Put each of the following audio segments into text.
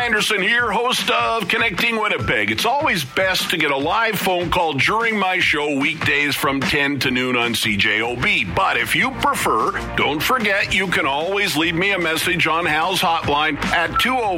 Anderson here, host of Connecting Winnipeg. It's always best to get a live phone call during my show weekdays from 10 to noon on CJOB. But if you prefer, don't forget you can always leave me a message on Hal's hotline at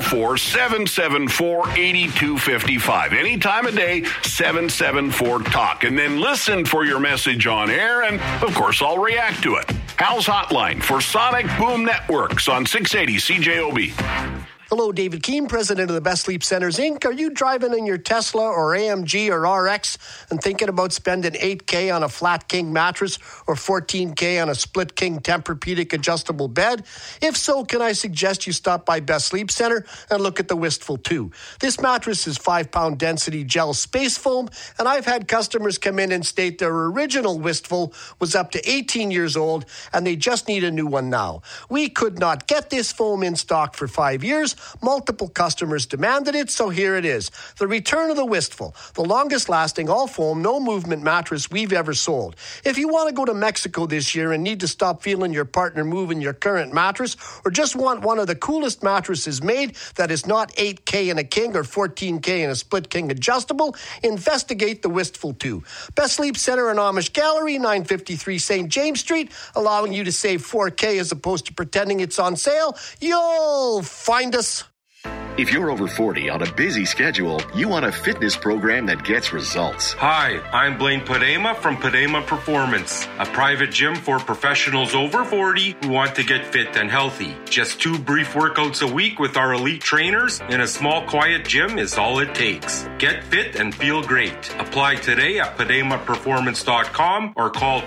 204-774-8255. Any time of day, 774-TALK. And then listen for your message on air, and of course I'll react to it. Hal's hotline for Sonic Boom Networks on 680 CJOB. Hello, David Keane, president of the Best Sleep Centers, Inc. Are you driving in your Tesla or AMG or RX and thinking about spending $8,000 on a flat king mattress or $14,000 on a split king Tempur-Pedic adjustable bed? If so, can I suggest you stop by Best Sleep Center and look at the Wistful 2? This mattress is 5-pound density gel space foam, and I've had customers come in and state their original Wistful was up to 18 years old and they just need a new one now. We could not get this foam in stock for 5 years. Multiple customers demanded it, so here it is. The return of the Wistful, the longest lasting all foam, no movement mattress we've ever sold. If you want to go to Mexico this year and need to stop feeling your partner moving your current mattress, or just want one of the coolest mattresses made that is not $8,000 in a king or $14,000 in a split king adjustable, investigate the Wistful 2. Best Sleep Center and Amish Gallery, 953 St. James Street, allowing you to save $4,000 as opposed to pretending it's on sale. You'll find us. If you're over 40 on a busy schedule, you want a fitness program that gets results. Hi, I'm Blaine Padema from Padema Performance, a private gym for professionals over 40 who want to get fit and healthy. Just 2 brief workouts a week with our elite trainers in a small, quiet gym is all it takes. Get fit and feel great. Apply today at PademaPerformance.com or call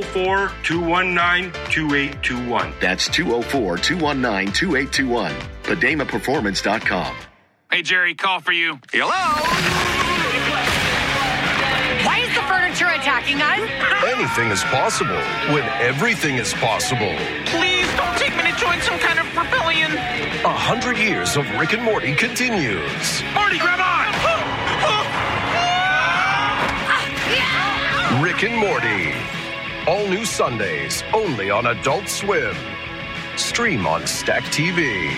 204-219-2821. That's 204-219-2821. PademaPerformance.com. Hey, Jerry, call for you. Hello? Why is the furniture attacking us? Anything is possible when everything is possible. Please don't take me to join some kind of rebellion. 100 years of Rick and Morty continues. Morty, grab on! Rick and Morty. All new Sundays, only on Adult Swim. Stream on Stack TV.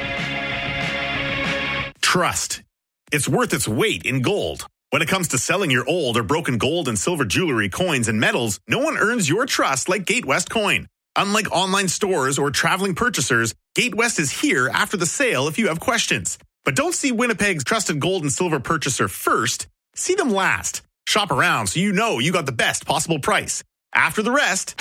Trust. It's worth its weight in gold. When it comes to selling your old or broken gold and silver jewelry, coins, and metals, no one earns your trust like Gatewest Coin. Unlike online stores or traveling purchasers, Gatewest is here after the sale if you have questions. But don't see Winnipeg's trusted gold and silver purchaser first. See them last. Shop around so you know you got the best possible price. After the rest,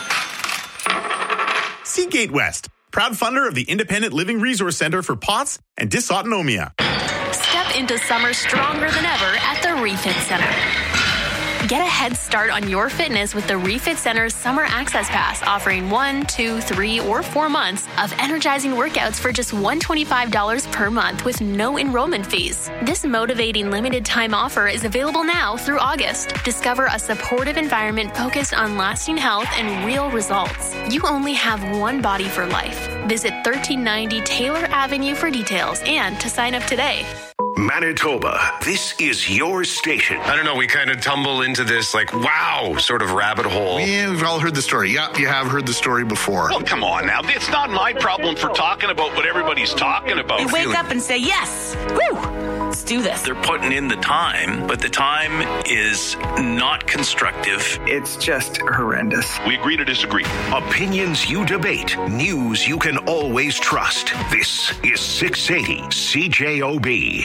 see Gatewest, proud funder of the Independent Living Resource Center for POTS and Dysautonomia. Step into summer stronger than ever at the Refit Center. Get a head start on your fitness with the Refit Center's Summer Access Pass, offering 1, 2, 3, or 4 months of energizing workouts for just $125 per month with no enrollment fees. This motivating limited-time offer is available now through August. Discover a supportive environment focused on lasting health and real results. You only have one body for life. Visit 1390 Taylor Avenue for details and to sign up today. Manitoba, this is your station. I don't know, we kind of tumble into this wow sort of rabbit hole. Yeah, we've all heard the story. Yeah, you have heard the story before. Well, come on now. It's not my problem for talking about what everybody's talking about. We wake up and say, yes, woo, let's do this. They're putting in the time, but the time is not constructive. It's just horrendous. We agree to disagree. Opinions you debate. News you can always trust. This is 680 CJOB.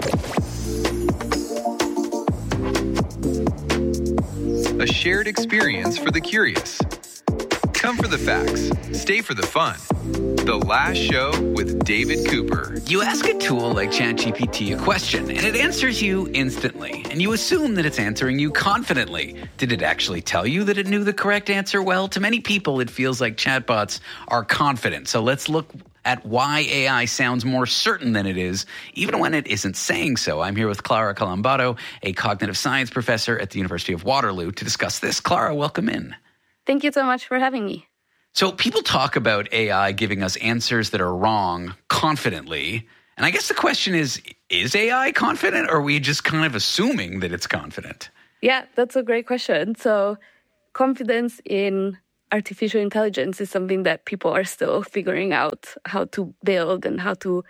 A shared experience for the curious. Come for the facts, stay for the fun. The Last Show with David Cooper. You ask a tool like ChatGPT a question, and it answers you instantly. And you assume that it's answering you confidently. Did it actually tell you that it knew the correct answer? Well, to many people, it feels like chatbots are confident. So let's look at why AI sounds more certain than it is, even when it isn't saying so. I'm here with Clara Colombato, a cognitive science professor at the University of Waterloo, to discuss this. Clara, welcome in. Thank you so much for having me. So people talk about AI giving us answers that are wrong confidently. And I guess the question is AI confident, or are we just kind of assuming that it's confident? Yeah, that's a great question. So confidence in artificial intelligence is something that people are still figuring out how to build and how to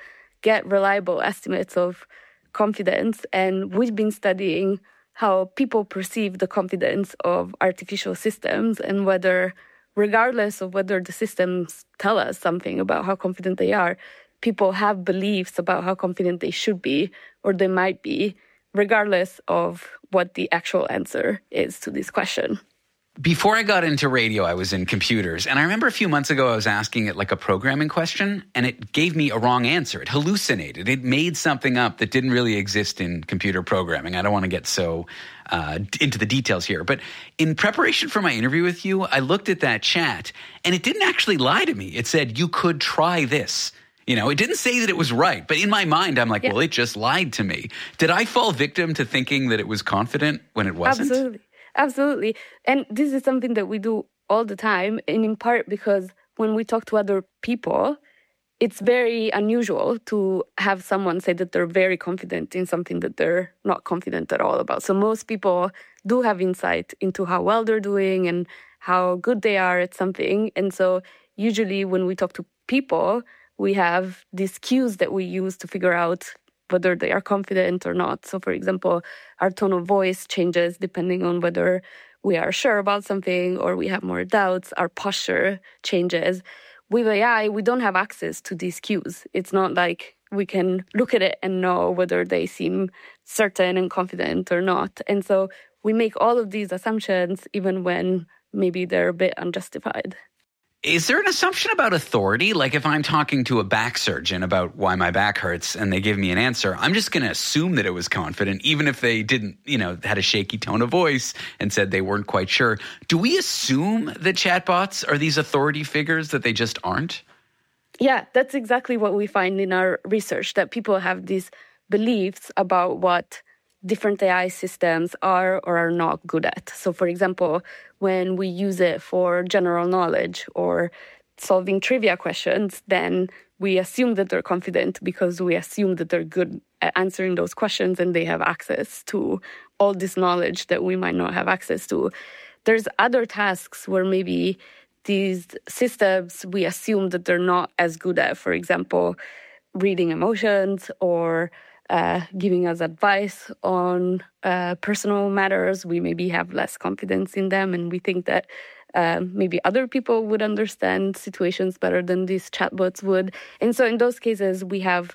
get reliable estimates of confidence. And we've been studying how people perceive the confidence of artificial systems and whether, regardless of whether the systems tell us something about how confident they are, people have beliefs about how confident they should be or they might be, regardless of what the actual answer is to this question. Before I got into radio, I was in computers. And I remember a few months ago, I was asking it like a programming question, and it gave me a wrong answer. It hallucinated. It made something up that didn't really exist in computer programming. I don't want to get so into the details here. But in preparation for my interview with you, I looked at that chat, and it didn't actually lie to me. It said, you could try this. You know, it didn't say that it was right. But in my mind, I'm like, well, it just lied to me. Did I fall victim to thinking that it was confident when it wasn't? Absolutely. And this is something that we do all the time, and in part because when we talk to other people, it's very unusual to have someone say that they're very confident in something that they're not confident at all about. So most people do have insight into how well they're doing and how good they are at something. And so usually when we talk to people, we have these cues that we use to figure out whether they are confident or not. So, for example, our tone of voice changes depending on whether we are sure about something or we have more doubts. Our posture changes. With AI, we don't have access to these cues. It's not like we can look at it and know whether they seem certain and confident or not. And so we make all of these assumptions even when maybe they're a bit unjustified. Is there an assumption about authority? Like if I'm talking to a back surgeon about why my back hurts and they give me an answer, I'm just going to assume that it was confident, even if they didn't, had a shaky tone of voice and said they weren't quite sure. Do we assume that chatbots are these authority figures that they just aren't? Yeah, that's exactly what we find in our research, that people have these beliefs about what different AI systems are or are not good at. So, for example, when we use it for general knowledge or solving trivia questions, then we assume that they're confident because we assume that they're good at answering those questions and they have access to all this knowledge that we might not have access to. There's other tasks where maybe these systems, we assume that they're not as good at, for example, reading emotions or giving us advice on personal matters. We maybe have less confidence in them, and we think that maybe other people would understand situations better than these chatbots would. And so in those cases,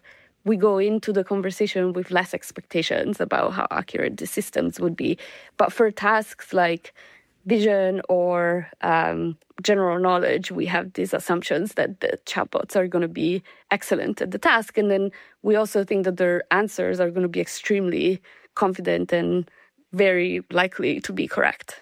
we go into the conversation with less expectations about how accurate the systems would be. But for tasks like vision or general knowledge, we have these assumptions that the chatbots are going to be excellent at the task. And then we also think that their answers are going to be extremely confident and very likely to be correct.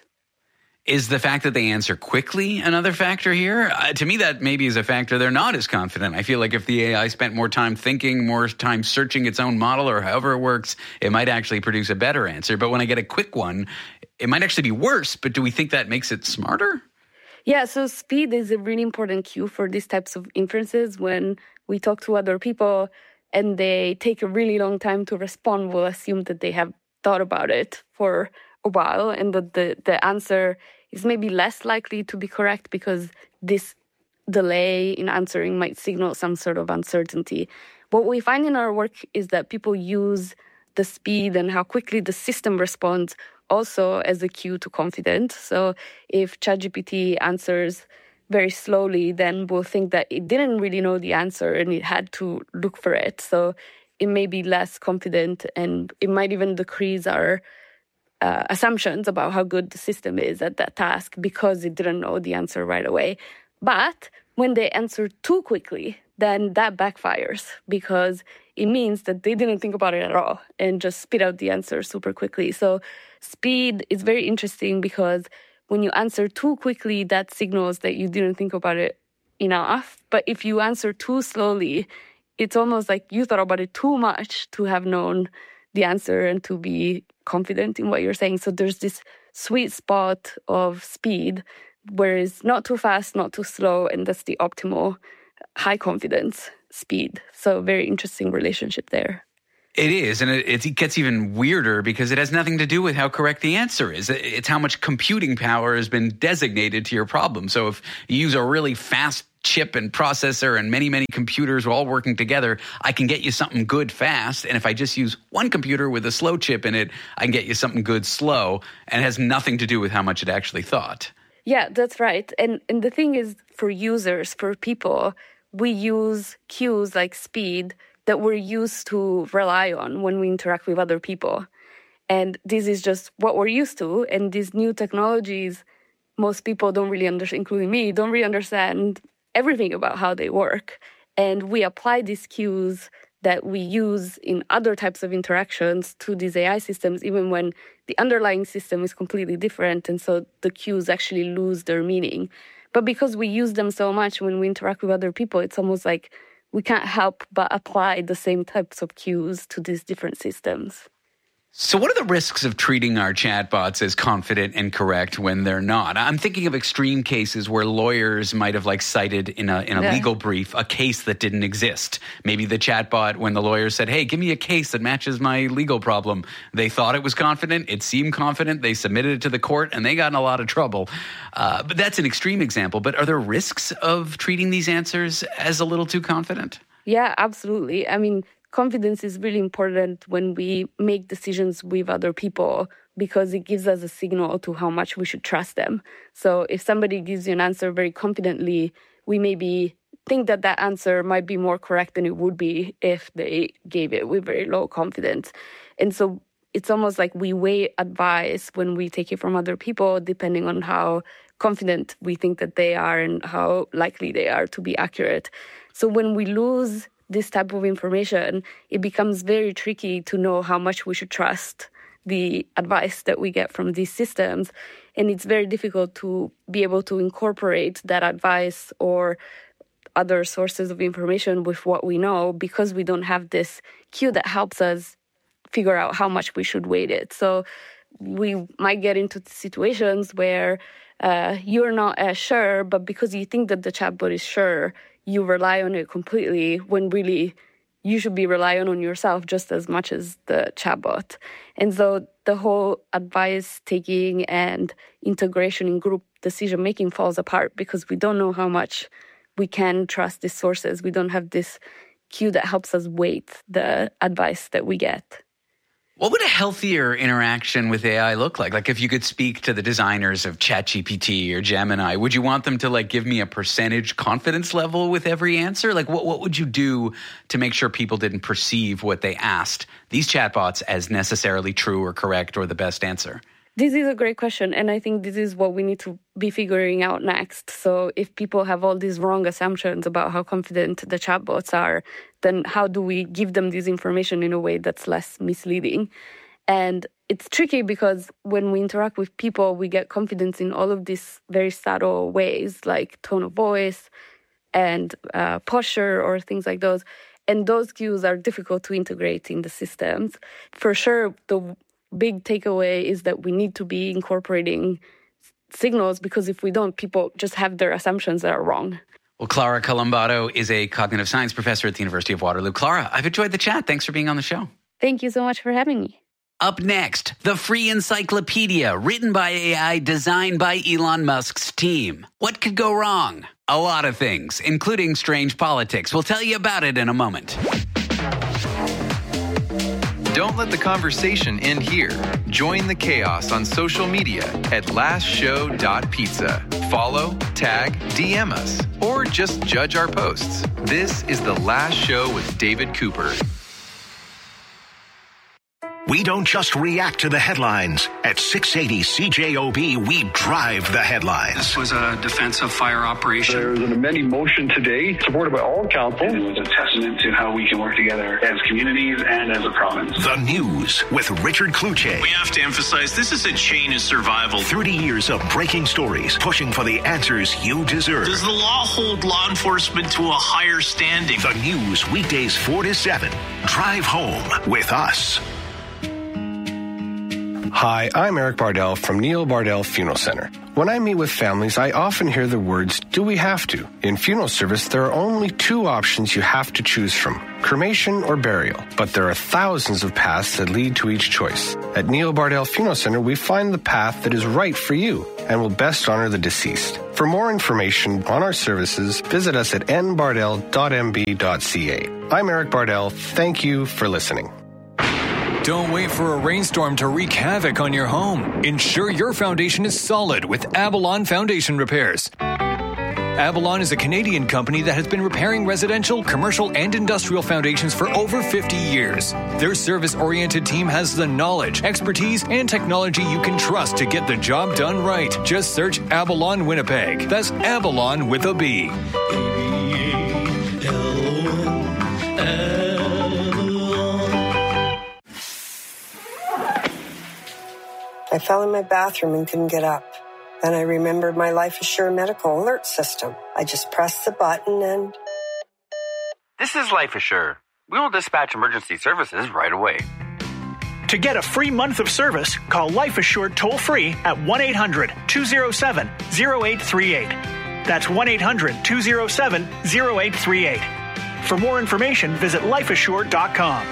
Is the fact that they answer quickly another factor here? To me, that maybe is a factor they're not as confident. I feel like if the AI spent more time thinking, more time searching its own model or however it works, it might actually produce a better answer. But when I get a quick one, it might actually be worse. But do we think that makes it smarter? Yeah, so speed is a really important cue for these types of inferences. When we talk to other people and they take a really long time to respond, we'll assume that they have thought about it for a while and that the answer is maybe less likely to be correct because this delay in answering might signal some sort of uncertainty. What we find in our work is that people use the speed and how quickly the system responds also as a cue to confidence. So if ChatGPT answers very slowly, then we'll think that it didn't really know the answer and it had to look for it. So it may be less confident and it might even decrease our assumptions about how good the system is at that task because it didn't know the answer right away. But when they answer too quickly, then that backfires because it means that they didn't think about it at all and just spit out the answer super quickly. So speed is very interesting because when you answer too quickly, that signals that you didn't think about it enough. But if you answer too slowly, it's almost like you thought about it too much to have known the answer and to be confident in what you're saying. So there's this sweet spot of speed where it's not too fast, not too slow, and that's the optimal high confidence speed. So very interesting relationship there. It is, and it gets even weirder because it has nothing to do with how correct the answer is. It's how much computing power has been designated to your problem. So if you use a really fast chip and processor and many, many computers all working together, I can get you something good fast. And if I just use one computer with a slow chip in it, I can get you something good slow, and it has nothing to do with how much it actually thought. Yeah, that's right. And the thing is, for users, for people, we use cues like speed that we're used to rely on when we interact with other people. And this is just what we're used to. And these new technologies, most people don't really understand, including me, don't really understand everything about how they work. And we apply these cues that we use in other types of interactions to these AI systems, even when the underlying system is completely different. And so the cues actually lose their meaning. But because we use them so much when we interact with other people, it's almost like we can't help but apply the same types of cues to these different systems. So what are the risks of treating our chatbots as confident and correct when they're not? I'm thinking of extreme cases where lawyers might have cited in a legal brief a case that didn't exist. Maybe the chatbot, when the lawyer said, hey, give me a case that matches my legal problem, they thought it was confident, it seemed confident, they submitted it to the court, and they got in a lot of trouble. But that's an extreme example. But are there risks of treating these answers as a little too confident? Yeah, absolutely. I mean, confidence is really important when we make decisions with other people because it gives us a signal to how much we should trust them. So if somebody gives you an answer very confidently, we maybe think that that answer might be more correct than it would be if they gave it with very low confidence. And so it's almost like we weigh advice when we take it from other people depending on how confident we think that they are and how likely they are to be accurate. So when we lose this type of information, it becomes very tricky to know how much we should trust the advice that we get from these systems. And it's very difficult to be able to incorporate that advice or other sources of information with what we know because we don't have this cue that helps us figure out how much we should weight it. So we might get into situations where you're not as sure, but because you think that the chatbot is sure, you rely on it completely when really you should be relying on yourself just as much as the chatbot. And so the whole advice taking and integration in group decision making falls apart because we don't know how much we can trust these sources. We don't have this cue that helps us weight the advice that we get. What would a healthier interaction with AI look like? Like if you could speak to the designers of ChatGPT or Gemini, would you want them to give me a percentage confidence level with every answer? What would you do to make sure people didn't perceive what they asked these chatbots as necessarily true or correct or the best answer? This is a great question, and I think this is what we need to be figuring out next. So if people have all these wrong assumptions about how confident the chatbots are, then how do we give them this information in a way that's less misleading? And it's tricky because when we interact with people, we get confidence in all of these very subtle ways, like tone of voice and posture or things like those. And those cues are difficult to integrate in the systems. For sure, the big takeaway is that we need to be incorporating signals because if we don't, people just have their assumptions that are wrong. Well, Clara Colombato is a cognitive science professor at the University of Waterloo. Clara, I've enjoyed the chat. Thanks for being on the show. Thank you so much for having me. Up next, the free encyclopedia written by AI, designed by Elon Musk's team. What could go wrong? A lot of things, including strange politics. We'll tell you about it in a moment. Don't let the conversation end here. Join the chaos on social media at lastshow.pizza. Follow, tag, DM us, or just judge our posts. This is The Last Show with David Cooper. We don't just react to the headlines. At 680 CJOB, we drive the headlines. This was a defensive fire operation. There was an amending motion today, supported by all council. It was a testament to how we can work together as communities and as a province. The News with Richard Kluche. We have to emphasize this is a chain of survival. 30 years of breaking stories, pushing for the answers you deserve. Does the law hold law enforcement to a higher standing? The News, weekdays 4 to 7. Drive home with us. Hi, I'm Eric Bardell from Neil Bardell Funeral Center. When I meet with families, I often hear the words, do we have to? In funeral service, there are only two options you have to choose from, cremation or burial. But there are thousands of paths that lead to each choice. At Neil Bardell Funeral Center, we find the path that is right for you. and will best honor the deceased. For more information on our services, visit us at nbardell.mb.ca. I'm Eric Bardell. Thank you for listening. Don't wait for a rainstorm to wreak havoc on your home. Ensure your foundation is solid with Avalon Foundation Repairs. Avalon is a Canadian company that has been repairing residential, commercial, and industrial foundations for over 50 years. Their service-oriented team has the knowledge, expertise, and technology you can trust to get the job done right. Just search Avalon Winnipeg. That's Avalon with a B. I fell in my bathroom and couldn't get up. Then I remembered my Life Assure medical alert system. I just pressed the button and... This is Life Assure. We will dispatch emergency services right away. To get a free month of service, call Life Assure toll-free at 1-800-207-0838. That's 1-800-207-0838. For more information, visit lifeassure.com.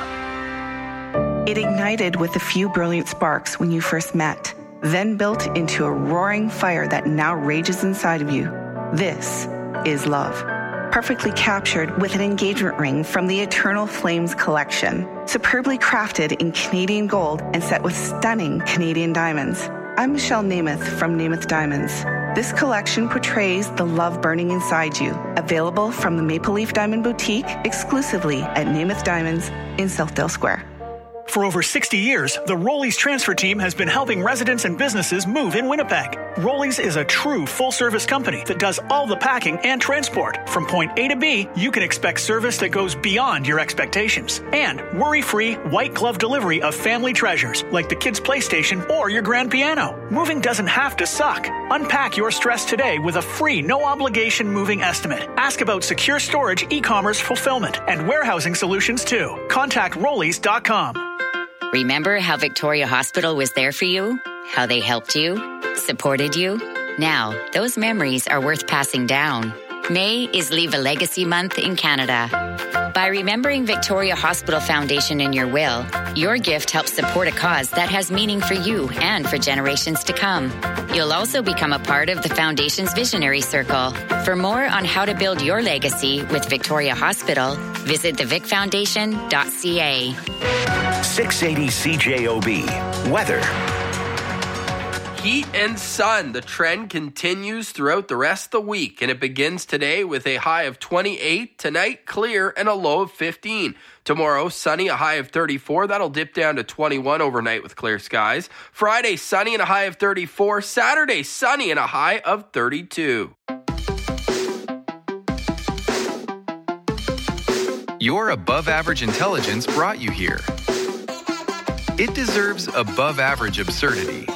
It ignited with a few brilliant sparks when you first met, then built into a roaring fire that now rages inside of you. This is love. Perfectly captured with an engagement ring from the Eternal Flames collection, superbly crafted in Canadian gold and set with stunning Canadian diamonds. I'm Michelle Namath from Namath Diamonds. This collection portrays the love burning inside you. Available from the Maple Leaf Diamond Boutique exclusively at Namath Diamonds in Southdale Square. For over 60 years, the Rollies transfer team has been helping residents and businesses move in Winnipeg. Rollies is a true full-service company that does all the packing and transport. From point A to B, you can expect service that goes beyond your expectations. And worry-free, white-glove delivery of family treasures like the kids' PlayStation or your grand piano. Moving doesn't have to suck. Unpack your stress today with a free, no-obligation moving estimate. Ask about secure storage, e-commerce fulfillment, and warehousing solutions too. Contact Rollies.com. Remember how Victoria Hospital was there for you? How they helped you? Supported you? Now, those memories are worth passing down. May is Leave a Legacy Month in Canada. By remembering Victoria Hospital Foundation in your will, your gift helps support a cause that has meaning for you and for generations to come. You'll also become a part of the Foundation's Visionary Circle. For more on how to build your legacy with Victoria Hospital, visit thevicfoundation.ca. 680 CJOB. Weather. Heat and sun. The trend continues throughout the rest of the week, and it begins today with a high of 28. Tonight, clear and a low of 15. Tomorrow, sunny, a high of 34. That'll dip down to 21 overnight with clear skies. Friday, sunny and a high of 34. Saturday, sunny and a high of 32. Your above-average intelligence brought you here. It deserves above-average absurdity.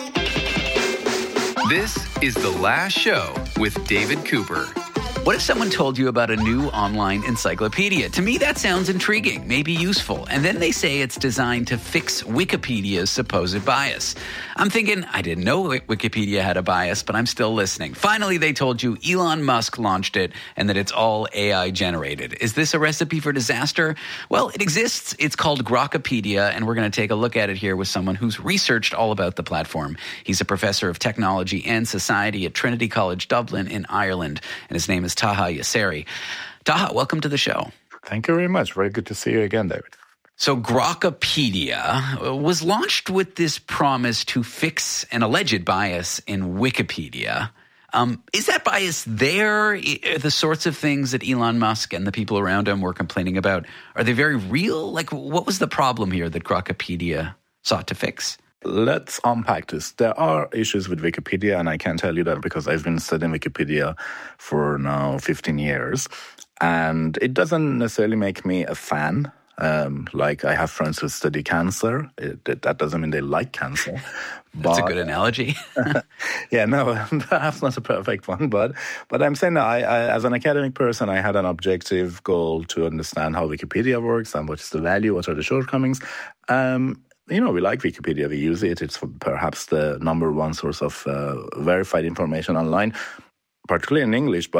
This is The Last Show with David Cooper. What if someone told you about a new online encyclopedia? To me, that sounds intriguing, maybe useful. And then they say it's designed to fix Wikipedia's supposed bias. I'm thinking, I didn't know Wikipedia had a bias, but I'm still listening. Finally, they told you Elon Musk launched it and that it's all AI generated. Is this a recipe for disaster? Well, it exists. It's called Grokpedia, and we're going to take a look at it here with someone who's researched all about the platform. He's a professor of technology and society at Trinity College Dublin in Ireland, and his name is Taha Yasseri. Taha, welcome to the show. Thank you very much. Very good to see you again, David. So Grokpedia was launched with this promise to fix an alleged bias in Wikipedia. Is that bias there? The sorts of things that Elon Musk and the people around him were complaining about, are they very real? Like, what was the problem here that Grokpedia sought to fix? Let's unpack this. There are issues with Wikipedia, and I can tell you that because I've been studying Wikipedia for now 15 years. And it doesn't necessarily make me a fan. Like I have friends who study cancer. That doesn't mean they like cancer. That's a good analogy. Yeah, no, perhaps not a perfect one. But I'm saying that I, as an academic person, I had an objective goal to understand how Wikipedia works and what is the value, what are the shortcomings. We like Wikipedia. We use it. It's perhaps the number one source of verified information online, particularly in English. But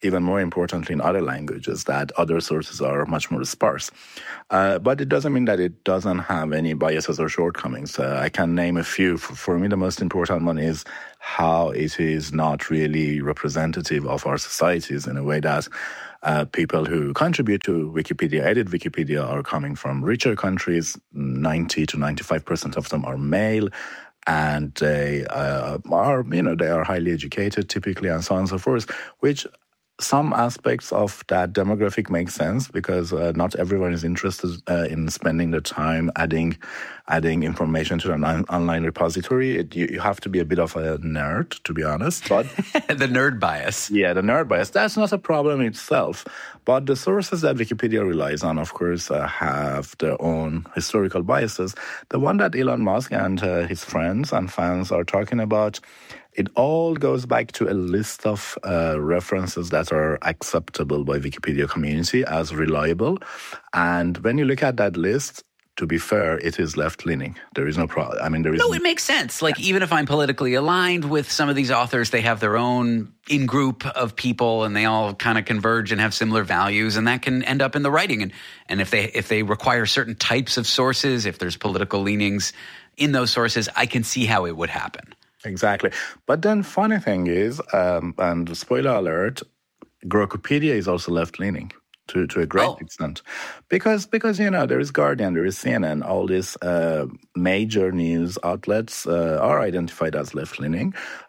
even more importantly in other languages, that other sources are much more sparse. But it doesn't mean that it doesn't have any biases or shortcomings. I can name a few. For me, the most important one is how it is not really representative of our societies in a way that people who contribute to Wikipedia, edit Wikipedia, are coming from richer countries. 90 to 95% of them are male. And they are, they are highly educated typically, and so on and so forth, which some aspects of that demographic make sense because not everyone is interested in spending the time adding information to an online repository. You have to be a bit of a nerd, to be honest. But the nerd bias. Yeah, the nerd bias. That's not a problem in itself. But the sources that Wikipedia relies on, of course, have their own historical biases. The one that Elon Musk and his friends and fans are talking about, it all goes back to a list of references that are acceptable by Wikipedia community as reliable. And when you look at that list, to be fair, it is left-leaning. There is no problem. I mean, there is no. It makes sense. Like, even if I'm politically aligned with some of these authors, they have their own in-group of people, and they all kind of converge and have similar values, and that can end up in the writing. And if they require certain types of sources, if there's political leanings in those sources, I can see how it would happen. Exactly. But then funny thing is, and spoiler alert, Grokopedia is also left-leaning to a great extent. Because there is Guardian, there is CNN, all these major news outlets are identified as left-leaning.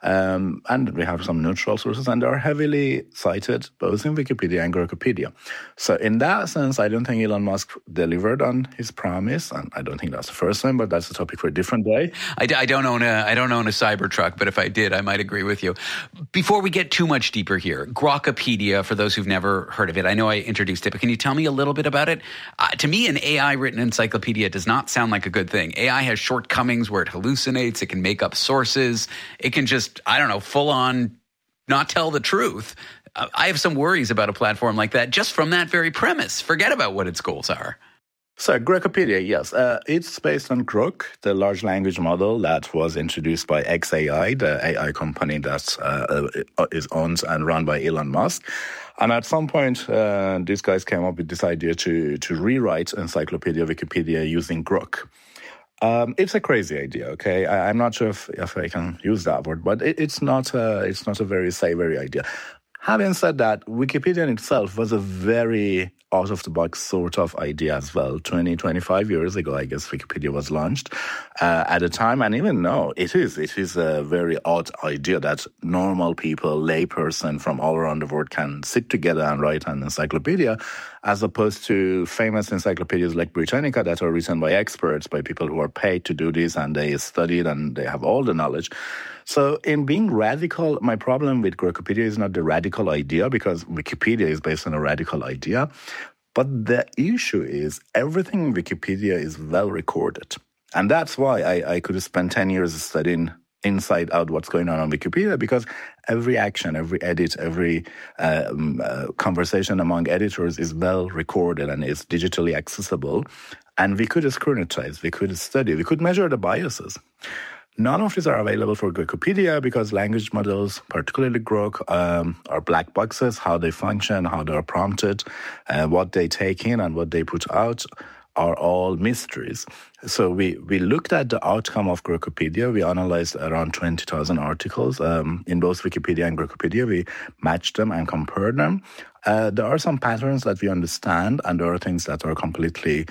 And we have some neutral sources, and they are heavily cited both in Wikipedia and Grokopedia. So in that sense, I don't think Elon Musk delivered on his promise, and I don't think that's the first time, but that's a topic for a different day. I don't own a Cybertruck, but if I did, I might agree with you. Before we get too much deeper here, Grokopedia, for those who've never heard of it, I know I introduced it, but can you tell me a little bit about it? To me, an AI-written encyclopedia does not sound like a good thing. AI has shortcomings where it hallucinates, it can make up sources, it can just, full on not tell the truth. I have some worries about a platform like that just from that very premise. Forget about what its goals are. So Grokopedia, yes. It's based on Grok, the large language model that was introduced by xAI, the AI company that is owned and run by Elon Musk. And at some point, these guys came up with this idea to rewrite Encyclopedia Wikipedia using Grok. It's a crazy idea, okay? I'm not sure if I can use that word, but it's not a very savory idea. Having said that, Wikipedia in itself was a very out-of-the-box sort of idea as well. 25 years ago, I guess, Wikipedia was launched. At the time, and even now, it is a very odd idea that normal people, layperson from all around the world can sit together and write an encyclopedia, as opposed to famous encyclopedias like Britannica that are written by experts, by people who are paid to do this, and they studied and they have all the knowledge. So in being radical, my problem with Grokopedia is not the radical idea, because Wikipedia is based on a radical idea. But the issue is everything in Wikipedia is well recorded. And that's why I could have spent 10 years studying inside out what's going on Wikipedia, because every action, every edit, every conversation among editors is well recorded and is digitally accessible. And we could scrutinize, we could study, we could measure the biases. None of these are available for Grokopedia because language models, particularly Grok, are black boxes. How they function, how they are prompted, what they take in and what they put out are all mysteries. So we looked at the outcome of Grokopedia. We analyzed around 20,000 articles in both Wikipedia and Grokopedia. We matched them and compared them. There are some patterns that we understand, and there are things that are completely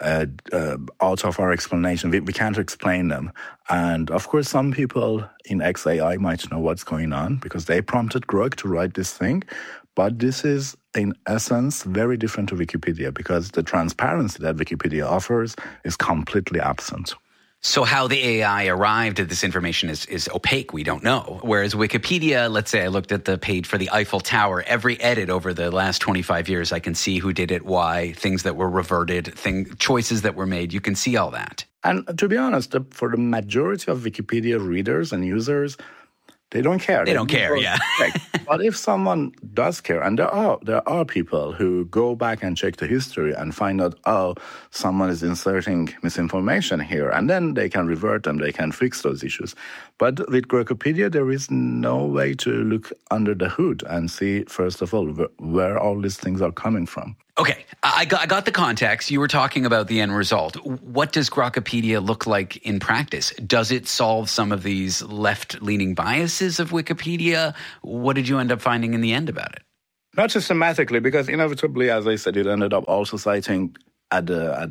out of our explanation. We can't explain them. And of course, some people in xAI might know what's going on because they prompted Grok to write this thing. But this is, in essence, very different to Wikipedia because the transparency that Wikipedia offers is completely absent. So how the AI arrived at this information is opaque. We don't know. Whereas Wikipedia, let's say I looked at the page for the Eiffel Tower, every edit over the last 25 years, I can see who did it, why, things that were reverted, choices that were made. You can see all that. And to be honest, for the majority of Wikipedia readers and users, They don't care. They don't care, yeah. But if someone does care, and there are people who go back and check the history and find out, someone is inserting misinformation here, and then they can revert them, they can fix those issues. But with Grokopedia, there is no way to look under the hood and see, first of all, where all these things are coming from. Okay, I got the context. You were talking about the end result. What does Grokopedia look like in practice? Does it solve some of these left-leaning biases of Wikipedia? What did you end up finding in the end about it? Not systematically, because inevitably, as I said, it ended up also citing at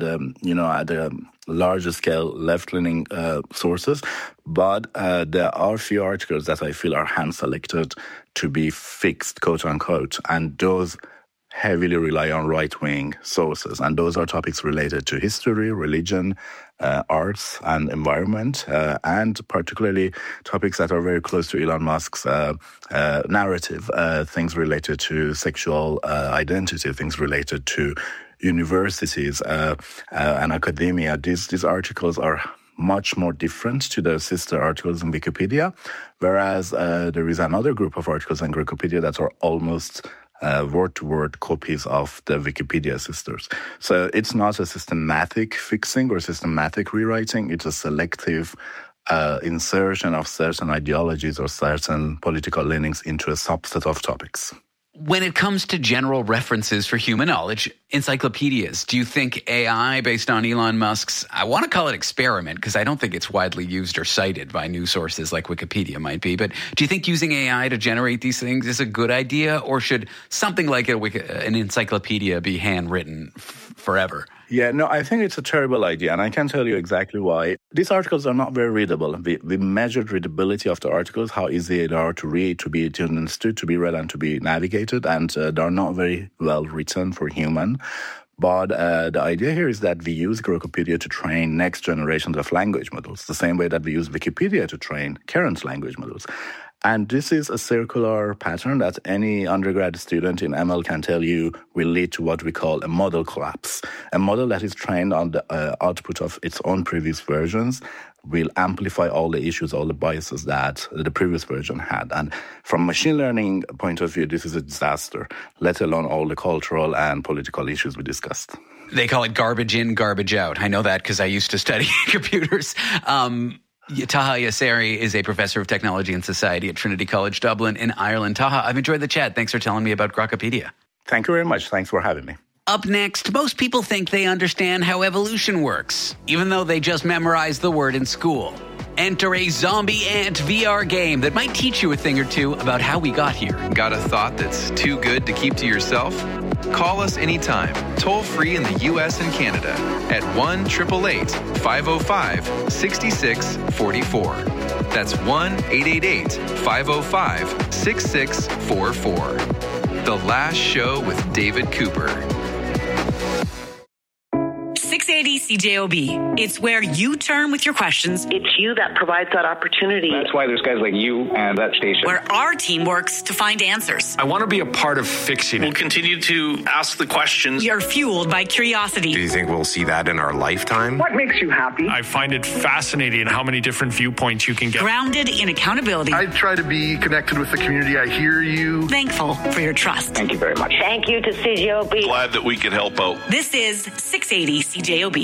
a larger scale left-leaning sources. But there are a few articles that I feel are hand-selected to be fixed, quote unquote, and those heavily rely on right-wing sources. And those are topics related to history, religion, arts, and environment, and particularly topics that are very close to Elon Musk's narrative, things related to sexual identity, things related to universities and academia. These articles are much more different to the sister articles in Wikipedia, whereas there is another group of articles in Grokopedia that are almost word-to-word copies of the Wikipedia sisters. So it's not a systematic fixing or systematic rewriting. It's a selective insertion of certain ideologies or certain political leanings into a subset of topics. When it comes to general references for human knowledge, encyclopedias, do you think AI based on Elon Musk's, I want to call it experiment because I don't think it's widely used or cited by news sources like Wikipedia might be, but do you think using AI to generate these things is a good idea, or should something like an encyclopedia be handwritten forever? Yeah, no, I think it's a terrible idea, and I can tell you exactly why. These articles are not very readable. We measured readability of the articles, how easy they are to read, to be understood, to be read, and to be navigated, and they're not very well written for human. But the idea here is that we use Grokopedia to train next generations of language models, the same way that we use Wikipedia to train current language models. And this is a circular pattern that any undergrad student in ML can tell you will lead to what we call a model collapse. A model that is trained on the output of its own previous versions will amplify all the issues, all the biases that the previous version had. And from a machine learning point of view, this is a disaster, let alone all the cultural and political issues we discussed. They call it garbage in, garbage out. I know that because I used to study computers. Taha Yasseri is a professor of technology and society at Trinity College Dublin in Ireland. Taha, I've enjoyed the chat. Thanks for telling me about Grokopedia. Thank you very much. Thanks for having me. Up next, most people think they understand how evolution works, even though they just memorized the word in school. Enter a zombie ant VR game that might teach you a thing or two about how we got here. Got a thought that's too good to keep to yourself? Call us anytime, toll free in the U.S. and Canada at 1-888-505-6644. That's 1-888-505-6644. The Last Show with David Cooper. 680 CJOB. It's where you turn with your questions. It's you that provides that opportunity. That's why there's guys like you and that station. Where our team works to find answers. I want to be a part of fixing it. We'll continue to ask the questions. We are fueled by curiosity. Do you think we'll see that in our lifetime? What makes you happy? I find it fascinating how many different viewpoints you can get. Grounded in accountability. I try to be connected with the community. I hear you. Thankful for your trust. Thank you very much. Thank you to CJOB. Glad that we could help out. This is 680 CJOB.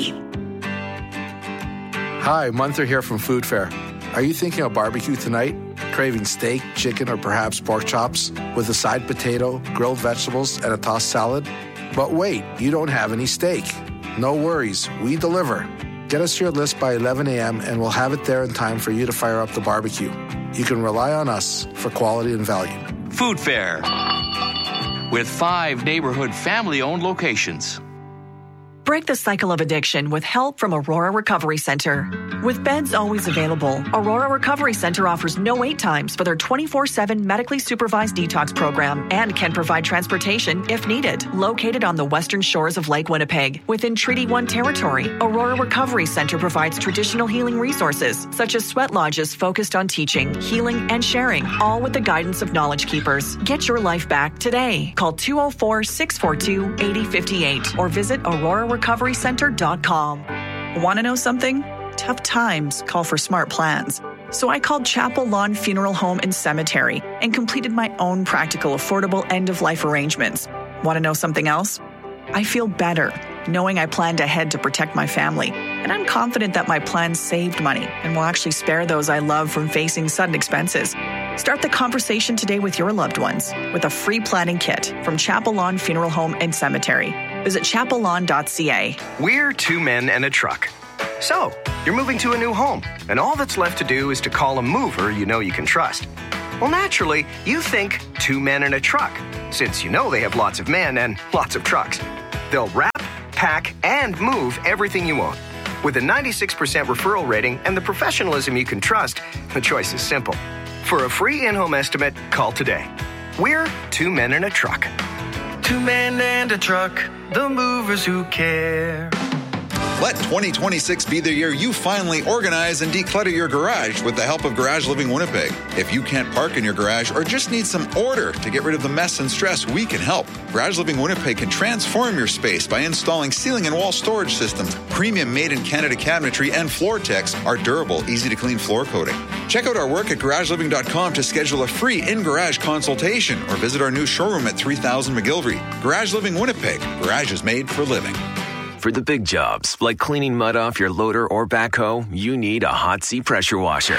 Hi, Munther here from Food Fair. Are you thinking of barbecue tonight? Craving steak, chicken, or perhaps pork chops with a side potato, grilled vegetables, and a tossed salad? But wait, you don't have any steak. No worries, we deliver. Get us your list by 11 a.m. and we'll have it there in time for you to fire up the barbecue. You can rely on us for quality and value. Food Fair, with 5 neighborhood family-owned locations. Break the cycle of addiction with help from Aurora Recovery Center. With beds always available, Aurora Recovery Center offers no wait times for their 24/7 medically supervised detox program and can provide transportation if needed. Located on the western shores of Lake Winnipeg, within Treaty 1 territory, Aurora Recovery Center provides traditional healing resources such as sweat lodges focused on teaching, healing, and sharing, all with the guidance of Knowledge Keepers. Get your life back today. Call 204-642-8058 or visit AuroraRecoveryCenter.com. Want to know something? Tough times call for smart plans. So I called Chapel Lawn Funeral Home and Cemetery and completed my own practical, affordable end-of-life arrangements. Want to know something else? I feel better knowing I planned ahead to protect my family, and I'm confident that my plan saved money and will actually spare those I love from facing sudden expenses. Start the conversation today with your loved ones with a free planning kit from Chapel Lawn Funeral Home and Cemetery. Visit chapellawn.ca. We're two men and a truck. So, you're moving to a new home, and all that's left to do is to call a mover you know you can trust. Well, naturally, you think two men and a truck, since you know they have lots of men and lots of trucks. They'll wrap, pack, and move everything you own. With a 96% referral rating and the professionalism you can trust, the choice is simple. For a free in-home estimate, call today. We're two men and a truck. Two men and a truck, the movers who care. Let 2026 be the year you finally organize and declutter your garage with the help of Garage Living Winnipeg. If you can't park in your garage or just need some order to get rid of the mess and stress, we can help. Garage Living Winnipeg can transform your space by installing ceiling and wall storage systems, premium made-in-Canada cabinetry, and FloorTex, our durable, easy-to-clean floor coating. Check out our work at garageliving.com to schedule a free in-garage consultation or visit our new showroom at 3000 McGilvery. Garage Living Winnipeg. Garage is made for living. For the big jobs, like cleaning mud off your loader or backhoe, you need a Hot Sea pressure washer.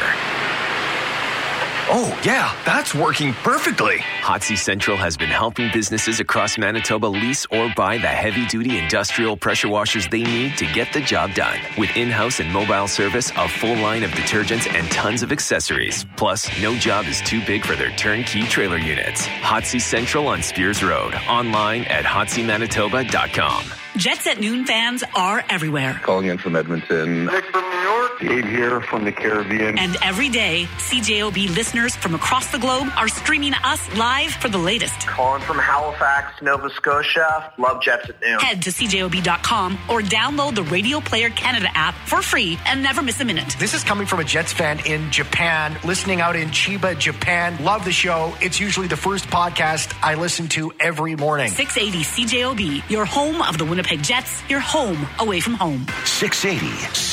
Oh, yeah, that's working perfectly. Hot Sea Central has been helping businesses across Manitoba lease or buy the heavy-duty industrial pressure washers they need to get the job done. With in-house and mobile service, a full line of detergents, and tons of accessories. Plus, no job is too big for their turnkey trailer units. Hot Sea Central on Spears Road. Online at hotseamanitoba.com. Jets at Noon fans are everywhere. Calling in from Edmonton. Nick from New York. Dave here from the Caribbean. And every day, CJOB listeners from across the globe are streaming us live for the latest. Calling from Halifax, Nova Scotia. Love Jets at Noon. Head to CJOB.com or download the Radio Player Canada app for free and never miss a minute. This is coming from a Jets fan in Japan, listening out in Chiba, Japan. Love the show. It's usually the first podcast I listen to every morning. 680 CJOB, your home of the Winnipeg Jets, your home away from home. 680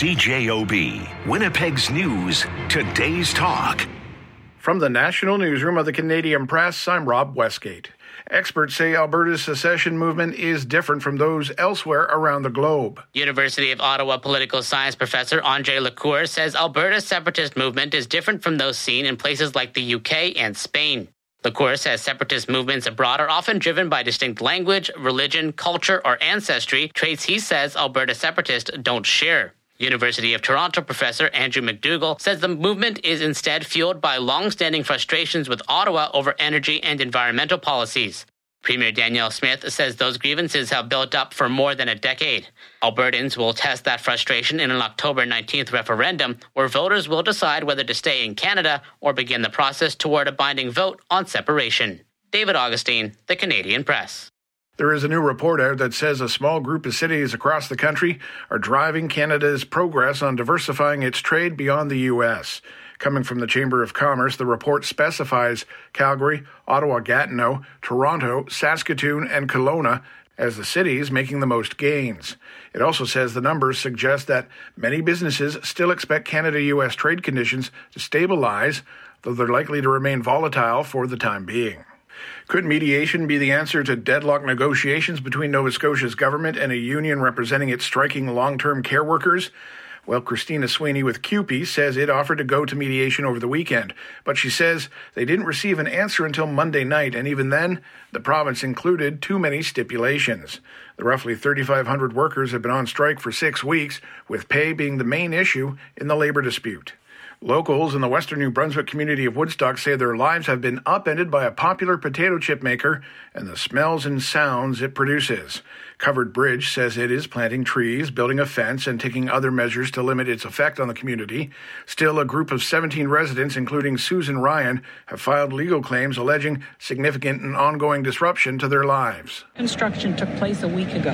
CJOB, Winnipeg's news, today's talk. From the National Newsroom of the Canadian Press, I'm Rob Westgate. Experts say Alberta's secession movement is different from those elsewhere around the globe. University of Ottawa political science professor Andre Lacour says Alberta's separatist movement is different from those seen in places like the UK and Spain. Lacour says separatist movements abroad are often driven by distinct language, religion, culture, or ancestry, traits he says Alberta separatists don't share. University of Toronto professor Andrew McDougall says the movement is instead fueled by long-standing frustrations with Ottawa over energy and environmental policies. Premier Danielle Smith says those grievances have built up for more than a decade. Albertans will test that frustration in an October 19th referendum, where voters will decide whether to stay in Canada or begin the process toward a binding vote on separation. David Augustine, The Canadian Press. There is a new report out that says a small group of cities across the country are driving Canada's progress on diversifying its trade beyond the U.S. Coming from the Chamber of Commerce, the report specifies Calgary, Ottawa-Gatineau, Toronto, Saskatoon, and Kelowna as the cities making the most gains. It also says the numbers suggest that many businesses still expect Canada-U.S. trade conditions to stabilize, though they're likely to remain volatile for the time being. Could mediation be the answer to deadlock negotiations between Nova Scotia's government and a union representing its striking long-term care workers? Well, Christina Sweeney with CUPE says it offered to go to mediation over the weekend, but she says they didn't receive an answer until Monday night, and even then, the province included too many stipulations. The roughly 3,500 workers have been on strike for 6 weeks, with pay being the main issue in the labor dispute. Locals in the western New Brunswick community of Woodstock say their lives have been upended by a popular potato chip maker and the smells and sounds it produces. Covered Bridge says it is planting trees, building a fence, and taking other measures to limit its effect on the community. Still, a group of 17 residents, including Susan Ryan, have filed legal claims alleging significant and ongoing disruption to their lives. Construction took place a week ago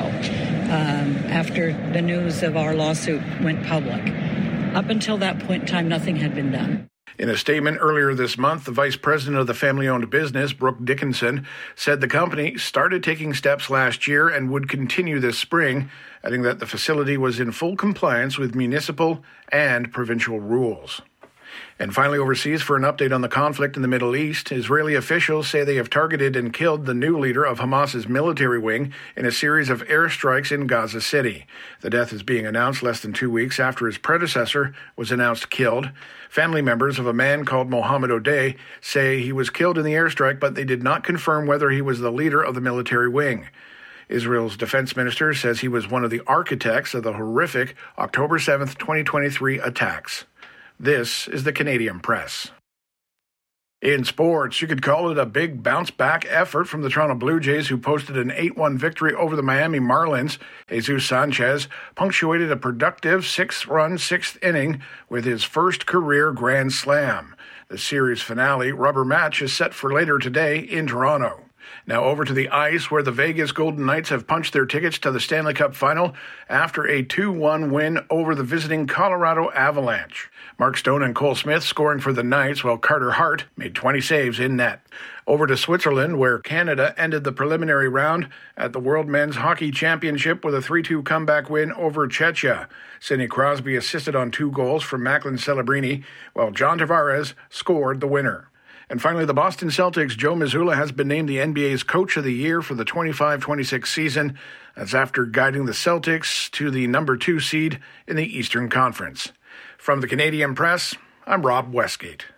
after the news of our lawsuit went public. Up until that point in time, nothing had been done. In a statement earlier this month, the vice president of the family-owned business, Brooke Dickinson, said the company started taking steps last year and would continue this spring, adding that the facility was in full compliance with municipal and provincial rules. And finally, overseas, for an update on the conflict in the Middle East, Israeli officials say they have targeted and killed the new leader of Hamas's military wing in a series of airstrikes in Gaza City. The death is being announced less than 2 weeks after his predecessor was announced killed. Family members of a man called Mohammed Odeh say he was killed in the airstrike, but they did not confirm whether he was the leader of the military wing. Israel's defense minister says he was one of the architects of the horrific October 7th, 2023 attacks. This is the Canadian Press. In sports, you could call it a big bounce-back effort from the Toronto Blue Jays, who posted an 8-1 victory over the Miami Marlins. Jesus Sanchez punctuated a productive 6-run sixth inning with his first career grand slam. The series finale rubber match is set for later today in Toronto. Now over to the ice, where the Vegas Golden Knights have punched their tickets to the Stanley Cup Final after a 2-1 win over the visiting Colorado Avalanche. Mark Stone and Cole Smith scoring for the Knights, while Carter Hart made 20 saves in net. Over to Switzerland, where Canada ended the preliminary round at the World Men's Hockey Championship with a 3-2 comeback win over Czechia. Sidney Crosby assisted on 2 goals from Macklin Celebrini, while John Tavares scored the winner. And finally, the Boston Celtics' Joe Mazzulla has been named the NBA's Coach of the Year for the 25-26 season. That's after guiding the Celtics to the number 2 seed in the Eastern Conference. From the Canadian Press, I'm Rob Westgate.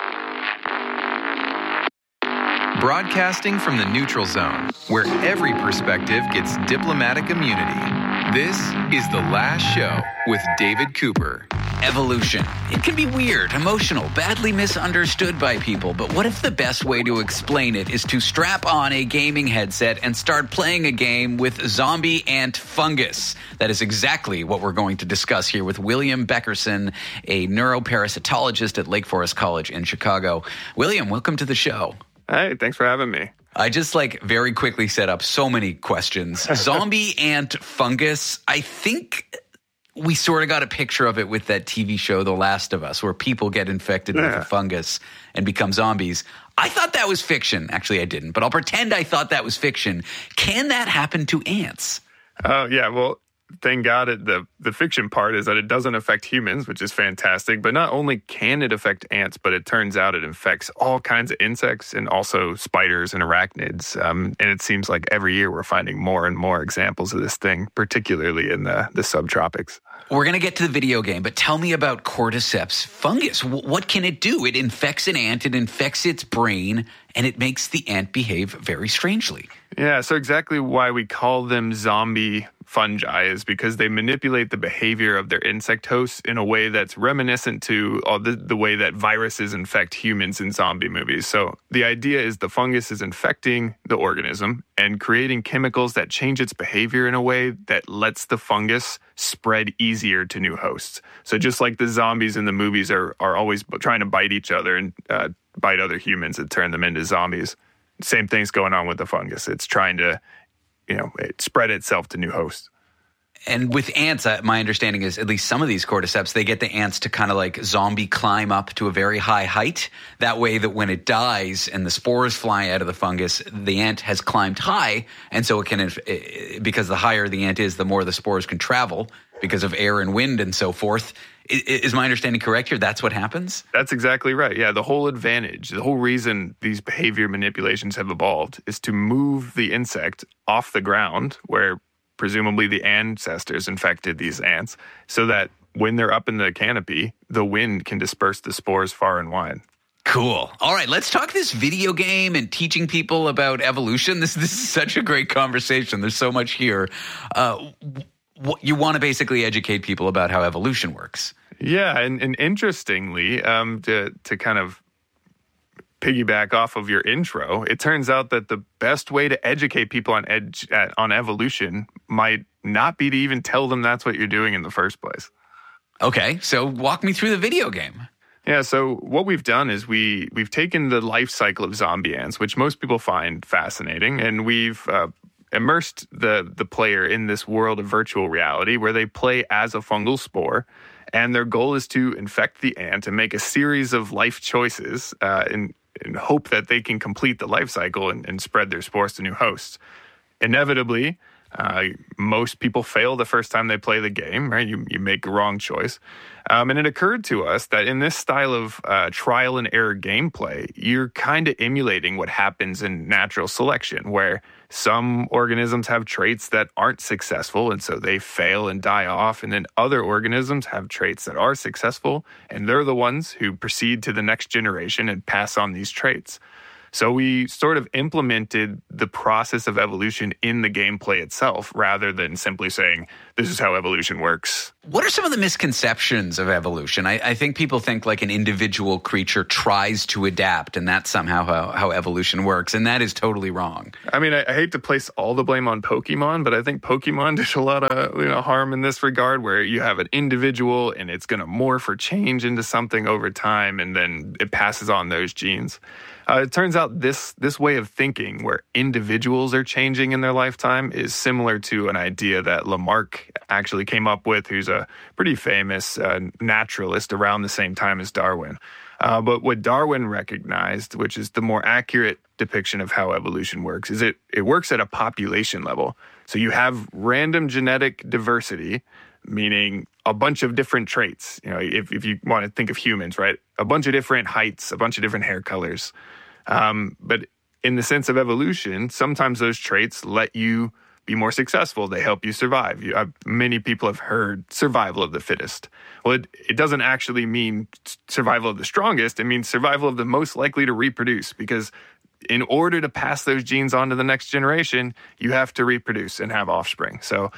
Broadcasting from the neutral zone, where every perspective gets diplomatic immunity. This is The Last Show with David Cooper. Evolution. It can be weird, emotional, badly misunderstood by people, but what if the best way to explain it is to strap on a gaming headset and start playing a game with zombie ant fungus? That is exactly what we're going to discuss here with William Beckerson, a neuroparasitologist at Lake Forest College in Chicago. William, welcome to the show. Hey, thanks for having me. I just very quickly set up so many questions. Zombie ant fungus, I think we sort of got a picture of it with that TV show, The Last of Us, where people get infected with a fungus and become zombies. I thought that was fiction. Actually, I didn't, but I'll pretend I thought that was fiction. Can that happen to ants? Oh, yeah. Well, thank God the fiction part is that it doesn't affect humans, which is fantastic. But not only can it affect ants, but it turns out it infects all kinds of insects and also spiders and arachnids. And it seems like every year we're finding more and more examples of this thing, particularly in the subtropics. We're going to get to the video game, but tell me about cordyceps fungus. What can it do? It infects an ant, it infects its brain, and it makes the ant behave very strangely. Yeah, so exactly why we call them zombie fungi is because they manipulate the behavior of their insect hosts in a way that's reminiscent to the way that viruses infect humans in zombie movies. So the idea is the fungus is infecting the organism and creating chemicals that change its behavior in a way that lets the fungus spread easier to new hosts. So just like the zombies in the movies are always trying to bite each other and bite other humans and turn them into zombies, same thing's going on with the fungus. It's trying to spread itself to new hosts. And with ants, my understanding is at least some of these cordyceps, they get the ants to kind of zombie climb up to a very high height. That way that when it dies and the spores fly out of the fungus, the ant has climbed high. And so it can, because the higher the ant is, the more the spores can travel because of air and wind and so forth. Is my understanding correct here? That's what happens? That's exactly right. Yeah, the whole advantage, the whole reason these behavior manipulations have evolved is to move the insect off the ground where presumably the ancestors infected these ants so that when they're up in the canopy, the wind can disperse the spores far and wide. Cool. All right, let's talk this video game and teaching people about evolution. This is such a great conversation. There's so much here. You want to basically educate people about how evolution works. Yeah, and interestingly, to kind of piggyback off of your intro, it turns out that the best way to educate people on evolution might not be to even tell them that's what you're doing in the first place. Okay, so walk me through the video game. Yeah, so what we've done is we've taken the life cycle of zombie ants, which most people find fascinating, and we've immersed the player in this world of virtual reality where they play as a fungal spore, and their goal is to infect the ant and make a series of life choices in hope that they can complete the life cycle and spread their spores to new hosts. Inevitably, Most people fail the first time they play the game, right? You make a wrong choice. And it occurred to us that in this style of trial and error gameplay, you're kind of emulating what happens in natural selection, where some organisms have traits that aren't successful, and so they fail and die off. And then other organisms have traits that are successful, and they're the ones who proceed to the next generation and pass on these traits. So we sort of implemented the process of evolution in the gameplay itself rather than simply saying, this is how evolution works. What are some of the misconceptions of evolution? I think people think like an individual creature tries to adapt, and that's somehow how evolution works, and that is totally wrong. I mean, I hate to place all the blame on Pokemon, but I think Pokemon did a lot of harm in this regard, where you have an individual and it's going to morph or change into something over time, and then it passes on those genes. It turns out this way of thinking, where individuals are changing in their lifetime, is similar to an idea that Lamarck actually came up with, who's a pretty famous naturalist around the same time as Darwin. But what Darwin recognized, which is the more accurate depiction of how evolution works, is it works at a population level. So you have random genetic diversity, meaning a bunch of different traits. If you want to think of humans, right? A bunch of different heights, a bunch of different hair colors. But in the sense of evolution, sometimes those traits let you be more successful. They help you survive. Many people have heard survival of the fittest. Well, it doesn't actually mean survival of the strongest. It means survival of the most likely to reproduce, because in order to pass those genes on to the next generation, you have to reproduce and have offspring. So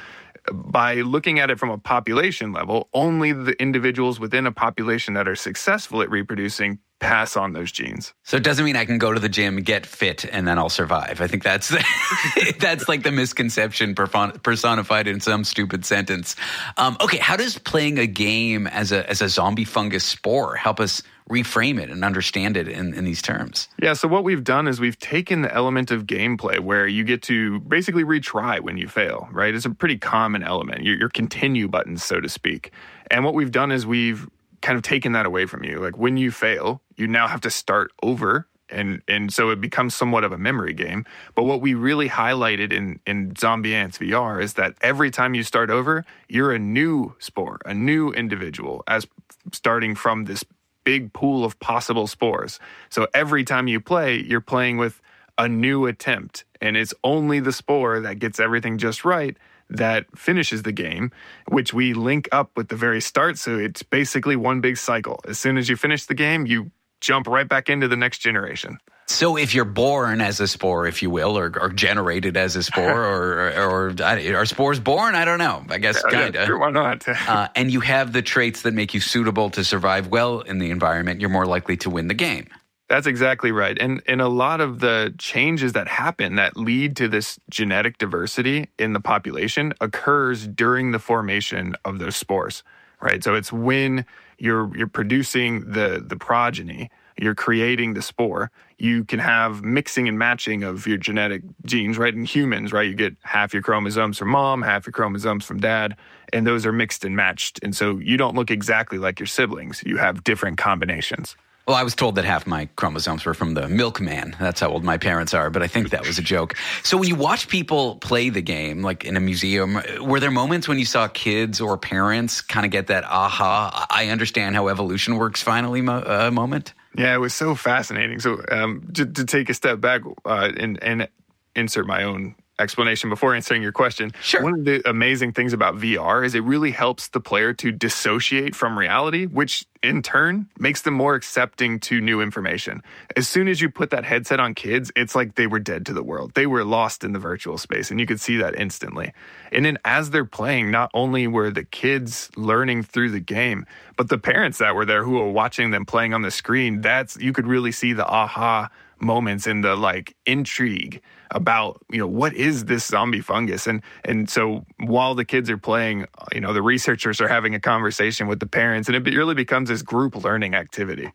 by looking at it from a population level, only the individuals within a population that are successful at reproducing pass on those genes. So it doesn't mean I can go to the gym, get fit, and then I'll survive. I think that's that's like the misconception personified in some stupid sentence. Okay, how does playing a game as a zombie fungus spore help us reframe it and understand it in these terms? Yeah, so what we've done is we've taken the element of gameplay where you get to basically retry when you fail, right? It's a pretty common element, your continue buttons, so to speak. And what we've done is we've kind of taken that away from you. Like when you fail, you now have to start over. And so it becomes somewhat of a memory game. But what we really highlighted in Zombie Ants VR is that every time you start over, you're a new spore, a new individual, as starting from this big pool of possible spores. So every time you play, you're playing with a new attempt. And it's only the spore that gets everything just right that finishes the game, which we link up with the very start. So it's basically one big cycle. As soon as you finish the game, you jump right back into the next generation. So if you're born as a spore, if you will, or generated as a spore, or are spores born? I don't know. I guess kind of. Sure, why not? And you have the traits that make you suitable to survive well in the environment, you're more likely to win the game. That's exactly right. And a lot of the changes that happen that lead to this genetic diversity in the population occurs during the formation of those spores, right? So it's when you're producing the progeny, you're creating the spore, you can have mixing and matching of your genetic genes, right? In humans, right? You get half your chromosomes from mom, half your chromosomes from dad, and those are mixed and matched. And so you don't look exactly like your siblings. You have different combinations. Well, I was told that half my chromosomes were from the milkman. That's how old my parents are, but I think that was a joke. So when you watch people play the game, like in a museum, were there moments when you saw kids or parents kind of get that aha, I understand how evolution works finally moment? Yeah, it was so fascinating. So to take a step back and insert my own explanation before answering your question. Sure. One of the amazing things about VR is it really helps the player to dissociate from reality, which in turn makes them more accepting to new information. As soon as you put that headset on kids, it's like they were dead to the world. They were lost in the virtual space, and you could see that instantly. And then as they're playing, not only were the kids learning through the game, but the parents that were there who were watching them playing on the screen, you could really see the aha moments and the intrigue about, what is this zombie fungus? And so while the kids are playing, the researchers are having a conversation with the parents, and it really becomes this group learning activity.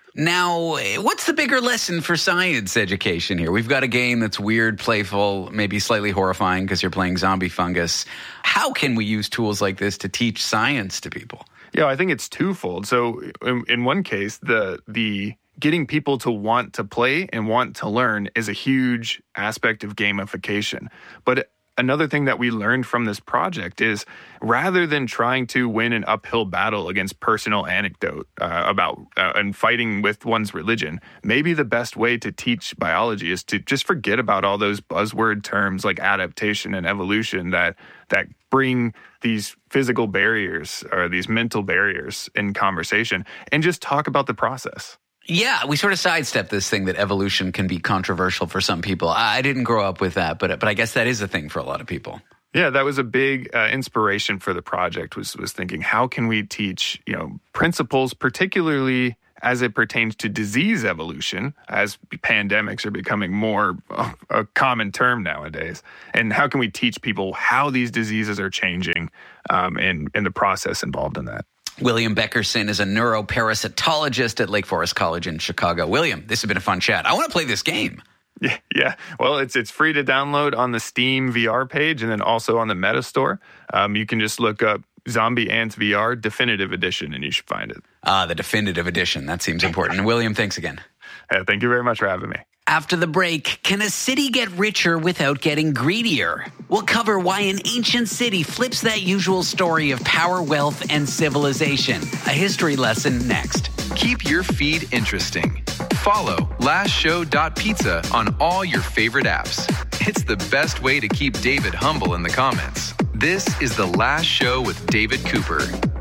Now, what's the bigger lesson for science education here? We've got a game that's weird, playful, maybe slightly horrifying because you're playing zombie fungus. How can we use tools like this to teach science to people? Yeah, I think it's twofold. So in one case, the getting people to want to play and want to learn is a huge aspect of gamification. But another thing that we learned from this project is rather than trying to win an uphill battle against personal anecdote about and fighting with one's religion, maybe the best way to teach biology is to just forget about all those buzzword terms like adaptation and evolution that bring these physical barriers or these mental barriers in conversation, and just talk about the process. Yeah, we sort of sidestep this thing that evolution can be controversial for some people. I didn't grow up with that, but I guess that is a thing for a lot of people. Yeah, that was a big inspiration for the project, was thinking, how can we teach, principles, particularly as it pertains to disease evolution, as pandemics are becoming more a common term nowadays, and how can we teach people how these diseases are changing and the process involved in that. William Beckerson is a neuroparasitologist at Lake Forest College in Chicago. William, this has been a fun chat. I want to play this game. Yeah. Well, it's free to download on the Steam VR page and then also on the Meta Store. You can just look up Zombie Ants VR Definitive Edition and you should find it. The Definitive Edition. That seems important. William, thanks again. Thank you very much for having me. After the break, can a city get richer without getting greedier? We'll cover why an ancient city flips that usual story of power, wealth, and civilization. A history lesson next. Keep your feed interesting. Follow lastshow.pizza on all your favorite apps. It's the best way to keep David humble in the comments. This is The Last Show with David Cooper.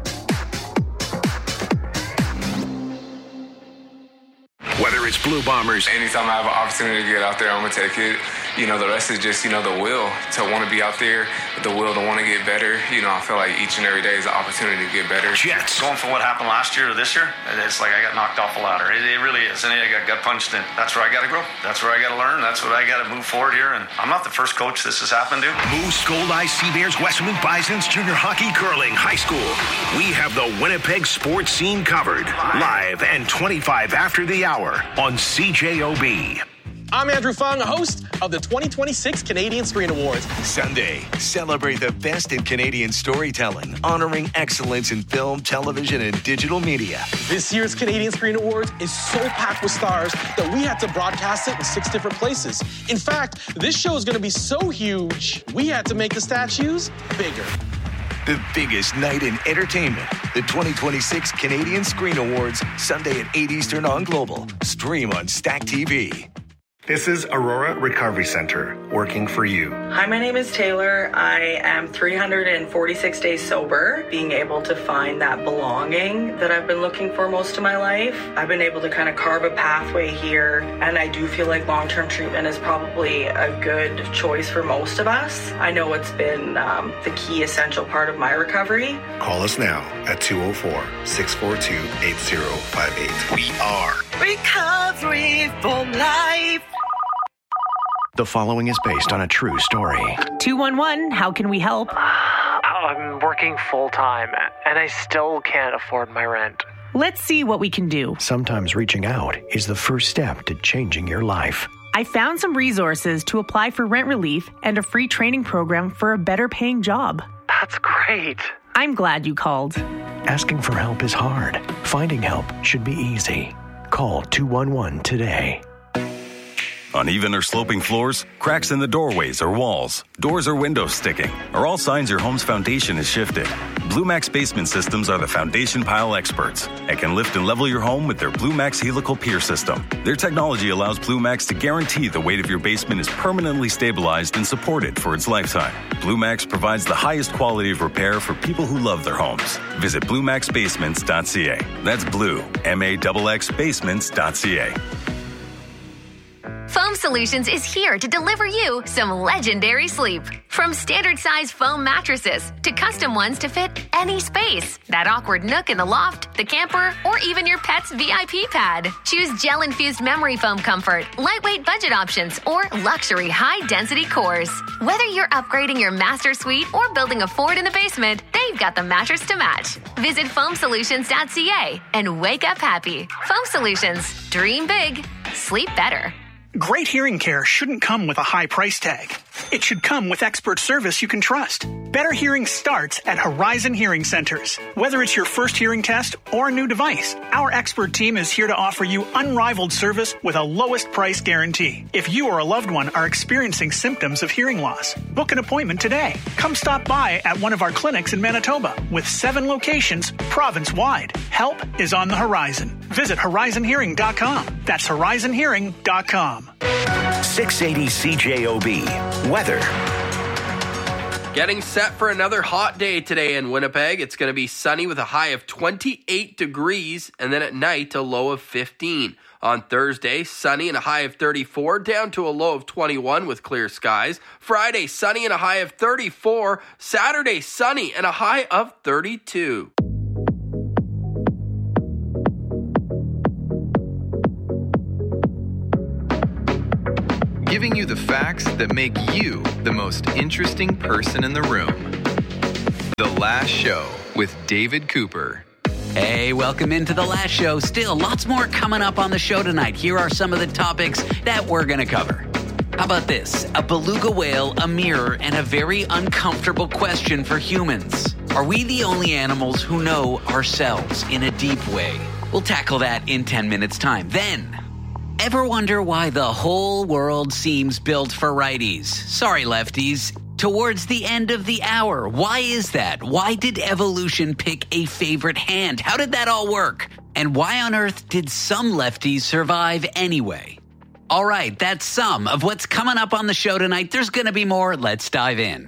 Whether it's Blue Bombers. Anytime I have an opportunity to get out there, I'm going to take it. The rest is just, the will to want to be out there, the will to want to get better. I feel like each and every day is an opportunity to get better. Jets. Going from what happened last year to this year, it's like I got knocked off a ladder. It really is. And I got punched in. That's where I got to grow. That's where I got to learn. That's what I got to move forward here. And I'm not the first coach this has happened to. Moose, Gold-Eye, Sea Bears, Westmount Bisons, junior hockey, curling, high school. We have the Winnipeg sports scene covered. Live and 25 after the hour on CJOB. I'm Andrew Fung, host of the 2026 Canadian Screen Awards. Sunday, celebrate the best in Canadian storytelling, honoring excellence in film, television, and digital media. This year's Canadian Screen Awards is so packed with stars that we had to broadcast it in 6 different places. In fact, this show is going to be so huge, we had to make the statues bigger. The biggest night in entertainment. The 2026 Canadian Screen Awards, Sunday at 8 Eastern on Global. Stream on Stack TV. This is Aurora Recovery Center, working for you. Hi, my name is Taylor. I am 346 days sober, being able to find that belonging that I've been looking for most of my life. I've been able to kind of carve a pathway here, and I do feel like long-term treatment is probably a good choice for most of us. I know it's been the key essential part of my recovery. Call us now at 204-642-8058. We are Recovery for Life. The following is based on a true story. 211, how can we help? I'm working full-time, and I still can't afford my rent. Let's see what we can do. Sometimes reaching out is the first step to changing your life. I found some resources to apply for rent relief and a free training program for a better-paying job. That's great. I'm glad you called. Asking for help is hard. Finding help should be easy. Call 211 today. Uneven or sloping floors, cracks in the doorways or walls, doors or windows sticking, are all signs your home's foundation is shifted. Blue Max Basement Systems are the foundation pile experts and can lift and level your home with their Blue Max Helical Pier System. Their technology allows Blue Max to guarantee the weight of your basement is permanently stabilized and supported for its lifetime. Blue Max provides the highest quality of repair for people who love their homes. Visit BlueMaxBasements.ca. That's Blue, MAXX Basements.ca. Foam Solutions is here to deliver you some legendary sleep. From standard size foam mattresses to custom ones to fit any space, that awkward nook in the loft, the camper, or even your pet's VIP pad. Choose gel-infused memory foam comfort, lightweight budget options, or luxury high-density cores. Whether you're upgrading your master suite or building a fort in the basement, they've got the mattress to match. Visit foamsolutions.ca and wake up happy. Foam Solutions. Dream big. Sleep better. Great hearing care shouldn't come with a high price tag. It should come with expert service you can trust. Better hearing starts at Horizon Hearing Centers. Whether it's your first hearing test or a new device, our expert team is here to offer you unrivaled service with a lowest price guarantee. If you or a loved one are experiencing symptoms of hearing loss, book an appointment today. Come stop by at one of our clinics in Manitoba with 7 locations province-wide. Help is on the horizon. Visit horizonhearing.com. That's horizonhearing.com. 680 CJOB. Weather. Getting set for another hot day today in Winnipeg. It's going to be sunny with a high of 28 degrees and then at night a low of 15. On Thursday, sunny and a high of 34 down to a low of 21 with clear skies. Friday, sunny and a high of 34. Saturday, sunny and a high of 32. Giving you the facts that make you the most interesting person in the room. The Last Show with David Cooper. Hey, welcome into The Last Show. Still, lots more coming up on the show tonight. Here are some of the topics that we're going to cover. How about this? A beluga whale, a mirror, and a very uncomfortable question for humans. Are we the only animals who know ourselves in a deep way? We'll tackle that in 10 minutes' time. Then, ever wonder why the whole world seems built for righties? Sorry, lefties. Towards the end of the hour, why is that? Why did evolution pick a favorite hand? How did that all work? And why on earth did some lefties survive anyway? All right, that's some of what's coming up on the show tonight. There's going to be more. Let's dive in.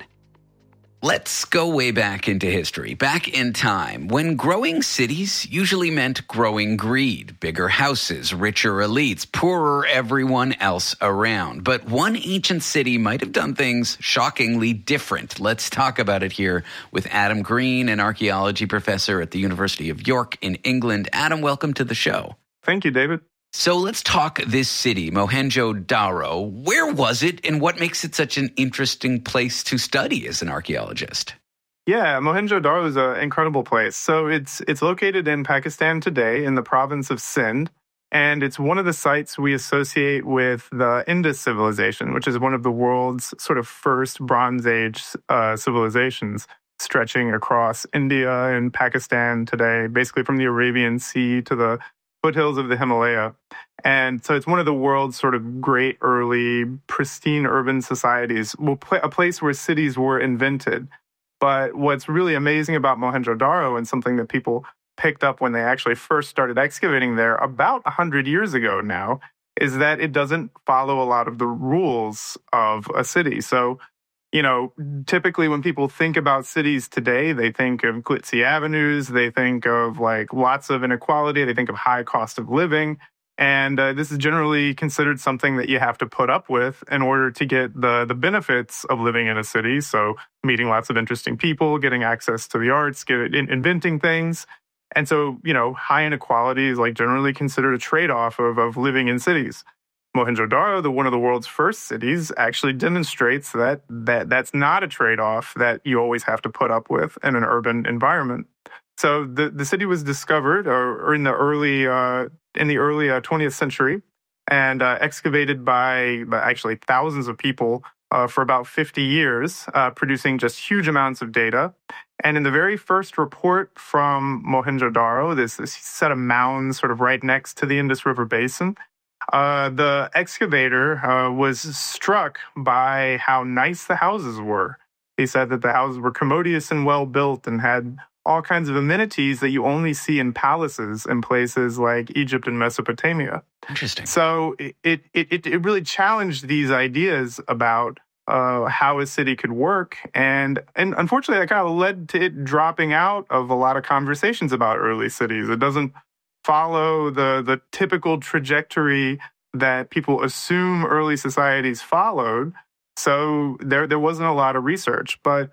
Let's go way back into history, back in time, when growing cities usually meant growing greed, bigger houses, richer elites, poorer everyone else around. But one ancient city might have done things shockingly different. Let's talk about it here with Adam Green, an archaeology professor at the University of York in England. Adam, welcome to the show. Thank you, David. So let's talk this city, Mohenjo-Daro. Where was it, and what makes it such an interesting place to study as an archaeologist? Yeah, Mohenjo-Daro is an incredible place. So it's located in Pakistan today in the province of Sindh, and it's one of the sites we associate with the Indus civilization, which is one of the world's sort of first Bronze Age civilizations, stretching across India and Pakistan today, basically from the Arabian Sea to the foothills of the Himalaya. And so it's one of the world's sort of great early pristine urban societies, a place where cities were invented. But what's really amazing about Mohenjo-Daro, and something that people picked up when they actually first started excavating there about 100 years ago now, is that it doesn't follow a lot of the rules of a city. So, you know, typically when people think about cities today, they think of glitzy avenues, they think of like lots of inequality, they think of high cost of living. And this is generally considered something that you have to put up with in order to get the benefits of living in a city. So meeting lots of interesting people, getting access to the arts, inventing things. And so, you know, high inequality is like generally considered a trade-off of living in cities. Mohenjo-Daro, one of the world's first cities, actually demonstrates that that's not a trade-off that you always have to put up with in an urban environment. So the city was discovered or in the early 20th century and excavated by actually thousands of people for about 50 years, producing just huge amounts of data. And in the very first report from Mohenjo-Daro, this set of mounds sort of right next to the Indus River Basin, the excavator was struck by how nice the houses were. He said that the houses were commodious and well built and had all kinds of amenities that you only see in palaces in places like Egypt and Mesopotamia. Interesting. So it really challenged these ideas about how a city could work. And unfortunately, that kind of led to it dropping out of a lot of conversations about early cities. It doesn't follow the typical trajectory that people assume early societies followed. So there wasn't a lot of research. But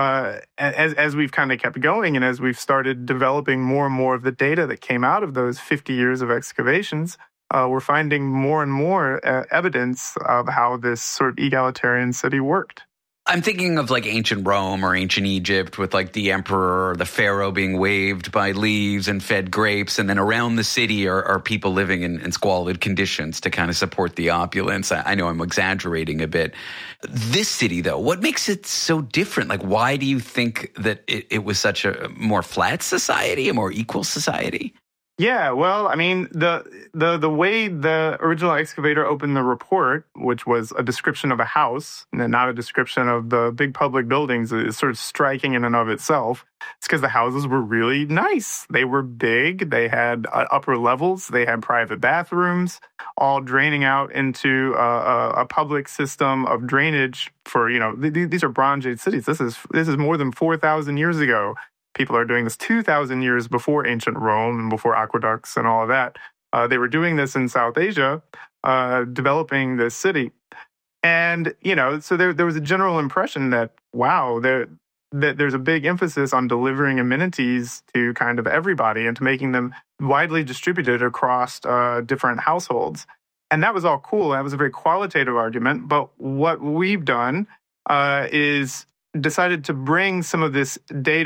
as we've kind of kept going and as we've started developing more and more of the data that came out of those 50 years of excavations, we're finding more and more evidence of how this sort of egalitarian city worked. I'm thinking of like ancient Rome or ancient Egypt with like the emperor or the pharaoh being waved by leaves and fed grapes. And then around the city are people living in squalid conditions to kind of support the opulence. I know I'm exaggerating a bit. This city, though, what makes it so different? Like, why do you think that it was such a more flat society, a more equal society? Yeah, well, I mean, the way the original excavator opened the report, which was a description of a house and not a description of the big public buildings, is sort of striking in and of itself. It's because the houses were really nice. They were big. They had upper levels. They had private bathrooms, all draining out into a public system of drainage for, these are Bronze Age cities. This is more than 4,000 years ago. People are doing this 2,000 years before ancient Rome and before aqueducts and all of that. They were doing this in South Asia, developing this city. And, so there was a general impression that, wow, that there's a big emphasis on delivering amenities to kind of everybody and to making them widely distributed across different households. And that was all cool. That was a very qualitative argument. But what we've done is decided to bring some of this data